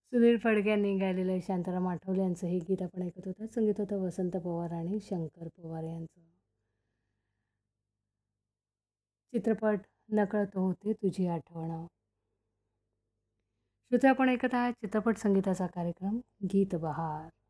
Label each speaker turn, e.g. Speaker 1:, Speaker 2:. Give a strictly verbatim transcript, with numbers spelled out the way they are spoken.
Speaker 1: सुधीर फडके यांनी गायलेलं शांताराम आठवले यांचं हे गीत आपण ऐकत होतं. संगीत होतं वसंत पवार आणि शंकर पवार यांचं. चित्रपट नकळत होते तुझी आठवण. श्रोते, आपण ऐकत आहात चित्रपट संगीताचा कार्यक्रम गीत बहार.